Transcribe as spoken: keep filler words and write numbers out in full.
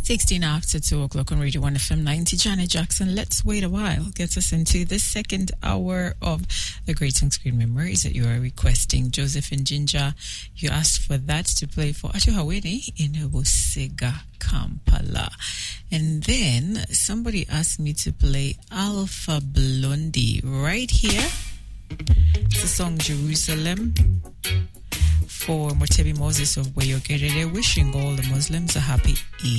sixteen after two o'clock on Radio one F M ninety. Janet Jackson, Let's Wait a While, gets us into the second hour of the Great On Screen Memories that you are requesting. Joseph and Ginger, you asked for that to play for Atuhaweni in Busega, Kampala. And then somebody asked me to play Alpha Blondie right here. It's the song Jerusalem for Motebi Moses of Weyogerere, wishing all the Muslims a happy Eid.